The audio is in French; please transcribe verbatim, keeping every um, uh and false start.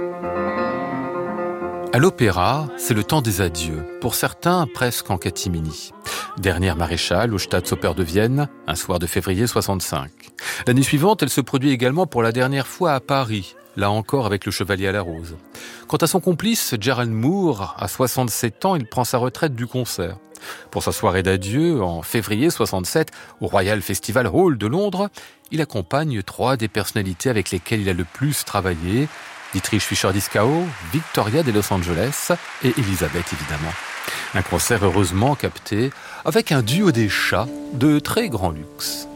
À l'opéra, c'est le temps des adieux, pour certains presque en catimini. Dernière maréchale au Staatsoper de Vienne, un soir de février soixante-cinq. L'année suivante, elle se produit également pour la dernière fois à Paris, là encore avec le Chevalier à la Rose. Quant à son complice, Gerald Moore, à soixante-sept ans, il prend sa retraite du concert. Pour sa soirée d'adieu, en février soixante-sept, au Royal Festival Hall de Londres, il accompagne trois des personnalités avec lesquelles il a le plus travaillé, Dietrich Fischer-Dieskau, Victoria de Los Angeles et Elisabeth évidemment. Un concert heureusement capté avec un duo des chats de très grand luxe.